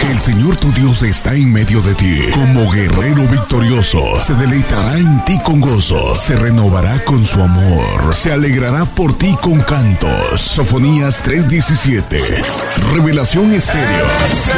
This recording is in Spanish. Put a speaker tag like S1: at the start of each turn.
S1: que el Señor tu Dios está en medio de ti, como guerrero victorioso. Se deleitará en ti con gozo, se renovará con su amor, se alegrará por ti con cantos. Sofonías 3:17. Revelación Estéreo.